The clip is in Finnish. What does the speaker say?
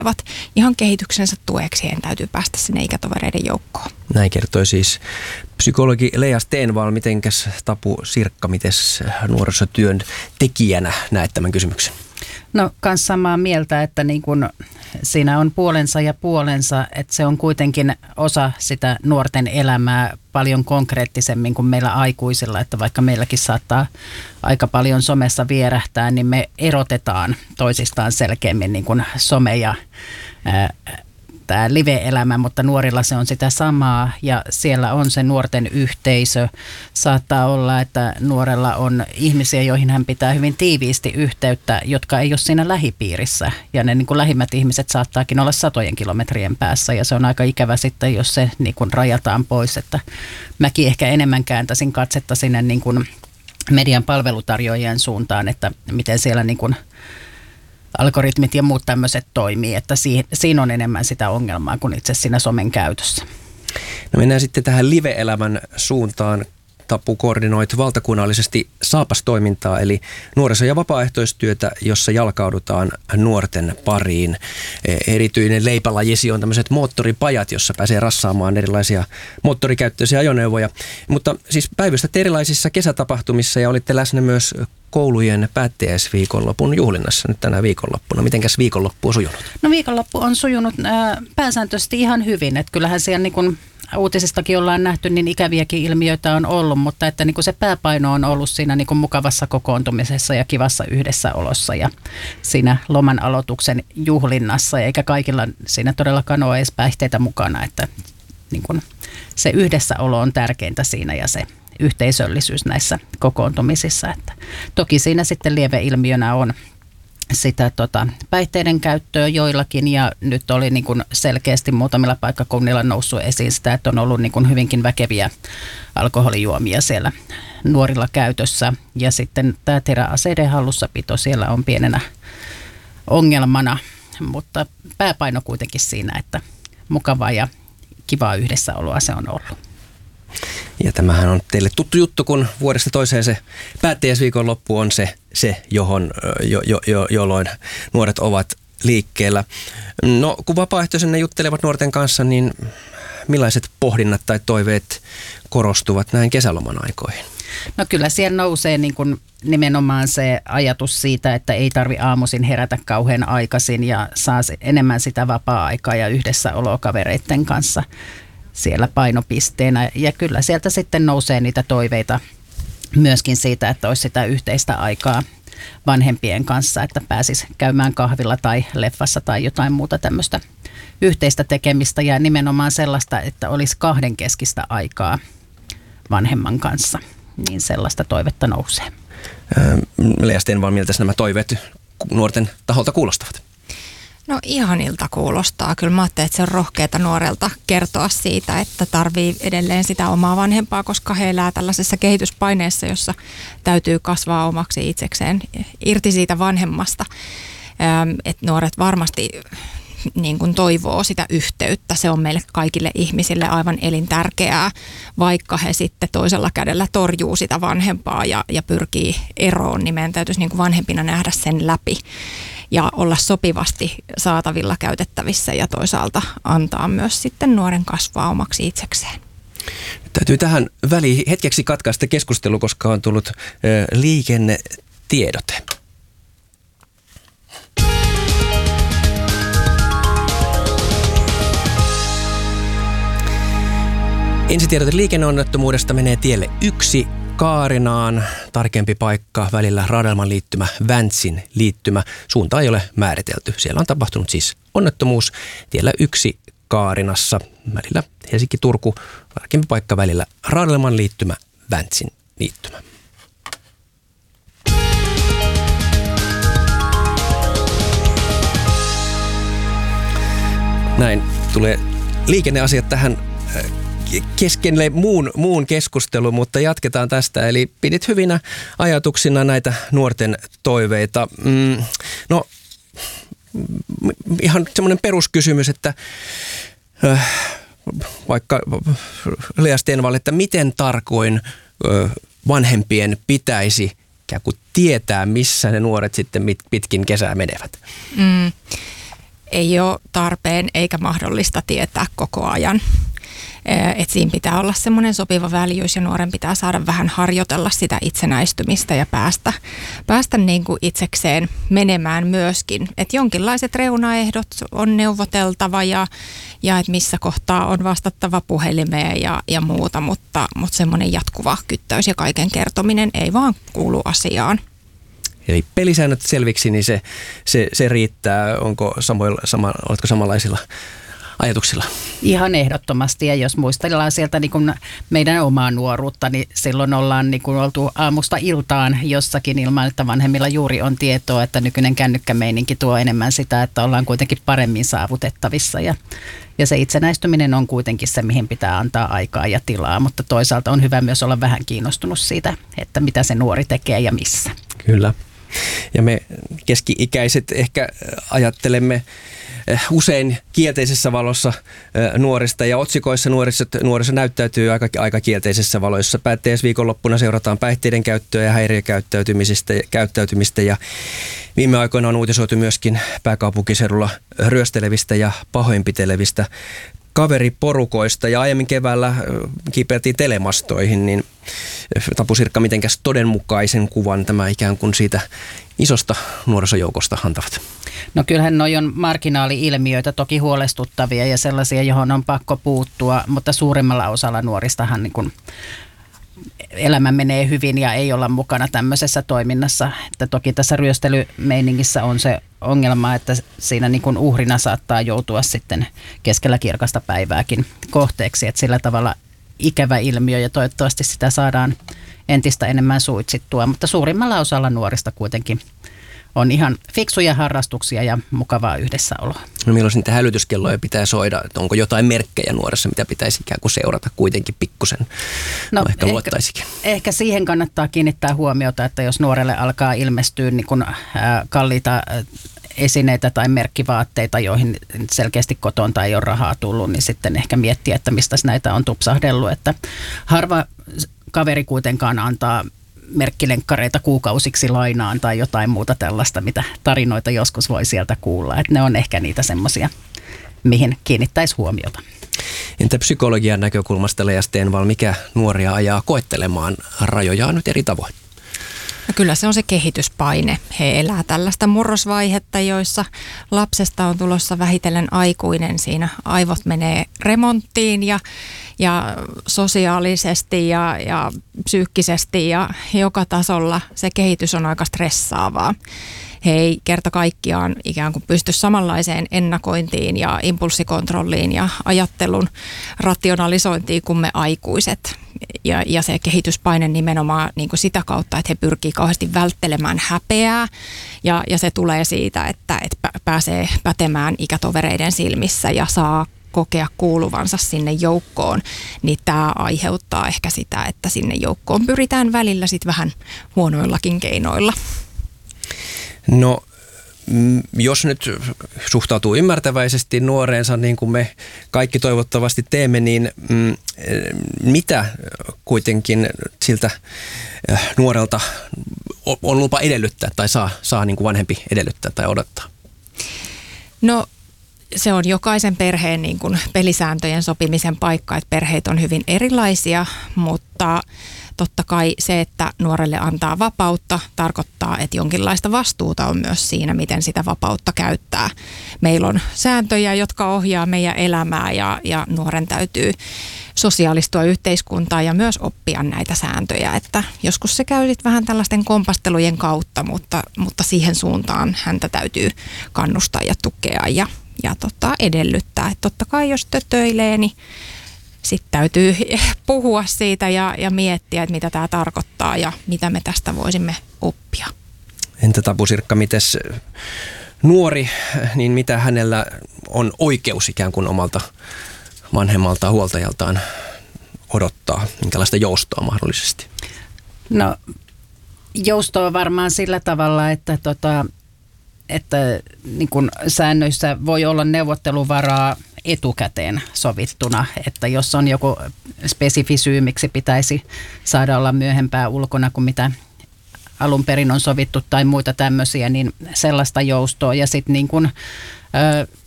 tulevat ihan kehityksensä tueksi. Heidän täytyy päästä sinne ikätovereiden joukkoon. Näin kertoi siis psykologi Lea Stenvall. Mitenkäs Tapu Sirkka, mites nuorisotyön tekijänä näet tämän kysymyksen? No kans samaa mieltä, että niin kun siinä on puolensa ja puolensa, että se on kuitenkin osa sitä nuorten elämää paljon konkreettisemmin kuin meillä aikuisilla, että vaikka meilläkin saattaa aika paljon somessa vierähtää, niin me erotetaan toisistaan selkeämmin niin kuin some ja tämä live-elämä, mutta nuorilla se on sitä samaa ja siellä on se nuorten yhteisö. Saattaa olla, että nuorella on ihmisiä, joihin hän pitää hyvin tiiviisti yhteyttä, jotka ei ole siinä lähipiirissä. Ja ne niin kuin lähimmät ihmiset saattaakin olla satojen kilometrien päässä ja se on aika ikävä sitten, jos se niin kuin rajataan pois. Että mäkin ehkä enemmän kääntäisin katsetta sinne niin kuin median palvelutarjoajien suuntaan, että miten siellä niin kuin algoritmit ja muut tämmöiset toimii, että siinä on enemmän sitä ongelmaa kuin itse siinä somen käytössä. No mennään sitten tähän live-elämän suuntaan. Tapu, koordinoit valtakunnallisesti Saapas-toimintaa, eli nuoriso- ja vapaaehtoistyötä, jossa jalkaudutaan nuorten pariin. Erityinen leipälajisi on tämmöiset moottoripajat, jossa pääsee rassaamaan erilaisia moottorikäyttöisiä ajoneuvoja. Mutta siis päivystätte erilaisissa kesätapahtumissa ja olitte läsnä myös koulujen päättäjäisviikonlopun juhlinnassa nyt tänä viikonloppuna. Mitenkäs viikonloppu on sujunut? No viikonloppu on sujunut pääsääntöisesti ihan hyvin, että kyllähän siellä niin kuin uutisistakin ollaan nähty, niin ikäviäkin ilmiöitä on ollut, mutta että niin kuin se pääpaino on ollut siinä niin kuin mukavassa kokoontumisessa ja kivassa yhdessäolossa ja siinä loman aloituksen juhlinnassa, eikä kaikilla siinä todellakaan ole edes päihteitä mukana, että niin kuin se yhdessäolo on tärkeintä siinä ja se yhteisöllisyys näissä kokoontumisissa. Että toki siinä sitten lieveilmiönä on sitä päihteiden käyttöä joillakin ja nyt oli niin kuin selkeästi muutamilla paikkakunnilla noussut esiin sitä, että on ollut niin kuin hyvinkin väkeviä alkoholijuomia siellä nuorilla käytössä ja sitten tämä teräaseiden hallussapito siellä on pienenä ongelmana, mutta pääpaino kuitenkin siinä, että mukavaa ja kivaa yhdessäoloa se on ollut. Ja tämähän on teille tuttu juttu, kun vuodesta toiseen se päättäjäisviikonloppu on se jolloin nuoret ovat liikkeellä. No, kun vapaaehtoisena juttelevat nuorten kanssa, niin millaiset pohdinnat tai toiveet korostuvat näin kesäloman aikoihin? No kyllä siellä nousee niin kuin nimenomaan se ajatus siitä, että ei tarvi aamuisin herätä kauhean aikaisin ja saa enemmän sitä vapaa-aikaa ja yhdessäoloa kavereiden kanssa siellä painopisteenä. Ja kyllä sieltä sitten nousee niitä toiveita myöskin siitä, että olisi sitä yhteistä aikaa vanhempien kanssa, että pääsisi käymään kahvilla tai leffassa tai jotain muuta tämmöistä yhteistä tekemistä ja nimenomaan sellaista, että olisi kahdenkeskistä aikaa vanhemman kanssa. Niin sellaista toivetta nousee. Lea Stenvall, miltä nämä toiveet nuorten taholta kuulostavat? No ihanilta kuulostaa. Kyllä mä ajattelen, että se on rohkeata nuorelta kertoa siitä, että tarvii edelleen sitä omaa vanhempaa, koska he elää tällaisessa kehityspaineessa, jossa täytyy kasvaa omaksi itsekseen irti siitä vanhemmasta. Että nuoret varmasti niin kuin toivoo sitä yhteyttä. Se on meille kaikille ihmisille aivan elintärkeää, vaikka he sitten toisella kädellä torjuu sitä vanhempaa ja pyrkii eroon, niin meidän täytyisi niin kuin vanhempina nähdä sen läpi ja olla sopivasti saatavilla käytettävissä ja toisaalta antaa myös sitten nuoren kasvaa omaksi itsekseen. Täytyy tähän väliin hetkeksi katkaista keskustelu, koska on tullut liikennetiedote. Ensitiedote liikenneonnettomuudesta menee tielle 1 Kaarinaan. Tarkempi paikka välillä Radelman liittymä, Väntsin liittymä. Suunta ei ole määritelty. Siellä on tapahtunut siis onnettomuus tiellä 1 Kaarinassa välillä Helsinki-Turku. Tarkempi paikka välillä Radelman liittymä, Väntsin liittymä. Näin tulee liikenneasiat tähän keskelle muun keskustelun, mutta jatketaan tästä. Eli pidit hyvinä ajatuksina näitä nuorten toiveita. No, ihan semmoinen peruskysymys, että vaikka Lea Stenvall, että miten tarkoin vanhempien pitäisi ikään kuin tietää, missä ne nuoret sitten pitkin kesää menevät? ei ole tarpeen eikä mahdollista tietää koko ajan. Että siinä pitää olla semmoinen sopiva väljyys ja nuoren pitää saada vähän harjoitella sitä itsenäistymistä ja päästä niin kuin itsekseen menemään myöskin. Että jonkinlaiset reunaehdot on neuvoteltava ja että missä kohtaa on vastattava puhelimeen ja muuta, mutta semmoinen jatkuva kyttäys ja kaiken kertominen ei vaan kuulu asiaan. Eli pelisäännöt selviksi, niin se riittää. Oletko samanlaisilla ajatuksilla? Ihan ehdottomasti, ja jos muistellaan sieltä niin kuin meidän omaa nuoruutta, niin silloin ollaan niin kuin oltu aamusta iltaan jossakin ilman, että vanhemmilla juuri on tietoa, että nykyinen kännykkämeininki tuo enemmän sitä, että ollaan kuitenkin paremmin saavutettavissa, ja se itsenäistyminen on kuitenkin se, mihin pitää antaa aikaa ja tilaa, mutta toisaalta on hyvä myös olla vähän kiinnostunut siitä, että mitä se nuori tekee ja missä. Kyllä. Ja me keski-ikäiset ehkä ajattelemme usein kielteisessä valossa nuorista ja otsikoissa nuoriso näyttäytyy aika kielteisessä valoissa. Päättäjäisviikonloppuna seurataan päihteiden käyttöä ja häiriökäyttäytymistä ja viime aikoina on uutisoitu myöskin pääkaupunkiseudulla ryöstelevistä ja pahoinpitelevistä kaveriporukoista ja aiemmin keväällä kiipeiltiin telemastoihin, niin Tapu Sirkka, mitenkäs todenmukaisen kuvan tämä ikään kuin siitä isosta nuorisojoukosta antavat? No kyllähän noi on marginaali-ilmiöitä, toki huolestuttavia ja sellaisia, johon on pakko puuttua, mutta suurimmalla osalla nuoristahan niin kun elämä menee hyvin ja ei olla mukana tämmöisessä toiminnassa. Että toki tässä ryöstelymeiningissä on se ongelma, että siinä niin kun uhrina saattaa joutua sitten keskellä kirkasta päivääkin kohteeksi, että sillä tavalla ikävä ilmiö ja toivottavasti sitä saadaan entistä enemmän suitsittua, mutta suurimmalla osalla nuorista kuitenkin on ihan fiksuja harrastuksia ja mukavaa yhdessäoloa. No milloin niitä hälytyskelloja pitää soida? Onko jotain merkkejä nuoressa, mitä pitäisi ikään kuin seurata kuitenkin pikkusen? No ehkä luottaisikin. Ehkä siihen kannattaa kiinnittää huomiota, että jos nuorelle alkaa ilmestyä niin kuin kalliita esineitä tai merkkivaatteita, joihin selkeästi kotoon tai ei ole rahaa tullut, niin sitten ehkä miettiä, että mistä näitä on tupsahdellut. Että harva kaveri kuitenkaan antaa merkkilenkkareita kuukausiksi lainaan tai jotain muuta tällaista, mitä tarinoita joskus voi sieltä kuulla. Että ne on ehkä niitä semmoisia, mihin kiinnittäisi huomiota. Entä psykologian näkökulmasta, Lea Stenvall, mikä nuoria ajaa koettelemaan rajojaan nyt eri tavoin? No kyllä se on se kehityspaine. He elää tällaista murrosvaihetta, joissa lapsesta on tulossa vähitellen aikuinen. Siinä aivot menee remonttiin ja sosiaalisesti ja psyykkisesti ja joka tasolla se kehitys on aika stressaavaa. He ei kerta kaikkiaan ikään kuin pysty samanlaiseen ennakointiin ja impulssikontrolliin ja ajattelun rationalisointiin kuin me aikuiset. Ja se kehityspaine nimenomaan niin kuin sitä kautta, että he pyrkii kauheasti välttelemään häpeää ja se tulee siitä, että pääsee pätemään ikätovereiden silmissä ja saa kokea kuuluvansa sinne joukkoon, niin tämä aiheuttaa ehkä sitä, että sinne joukkoon pyritään välillä sitten vähän huonoillakin keinoilla. No, jos nyt suhtautuu ymmärtäväisesti nuoreensa, niin kuin me kaikki toivottavasti teemme, niin mitä kuitenkin siltä nuorelta on lupa edellyttää tai saa niin kuin vanhempi edellyttää tai odottaa? No, se on jokaisen perheen niin kuin pelisääntöjen sopimisen paikka, että perheet on hyvin erilaisia, mutta totta kai se, että nuorelle antaa vapautta, tarkoittaa, että jonkinlaista vastuuta on myös siinä, miten sitä vapautta käyttää. Meillä on sääntöjä, jotka ohjaa meidän elämää ja nuoren täytyy sosiaalistua yhteiskuntaan ja myös oppia näitä sääntöjä. Että joskus se käy vähän tällaisten kompastelujen kautta, mutta siihen suuntaan häntä täytyy kannustaa ja tukea ja edellyttää. Että totta kai jos tötöilee, niin sitten täytyy puhua siitä ja miettiä, että mitä tämä tarkoittaa ja mitä me tästä voisimme oppia. Entä Tapu Sirkka, mites nuori, niin mitä hänellä on oikeus ikään kuin omalta vanhemmaltaan, huoltajaltaan odottaa? Minkälaista joustoa mahdollisesti? No joustoa varmaan sillä tavalla, että niin kun säännöissä voi olla neuvotteluvaraa etukäteen sovittuna, että jos on joku spesifi syy, miksi pitäisi saada olla myöhempää ulkona kuin mitä alun perin on sovittu tai muita tämmöisiä, niin sellaista joustoa. Ja sitten niin kun